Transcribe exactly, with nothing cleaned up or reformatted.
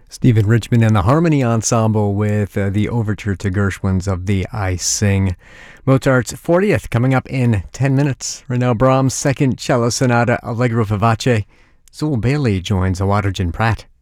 Stephen Richmond and the Harmony Ensemble with uh, the overture to Gershwin's of the I Sing. Mozart's fortieth coming up in ten minutes. Right now, Brahms' second cello sonata, Allegro vivace. Zool Bailey joins Awadrjan Pratt.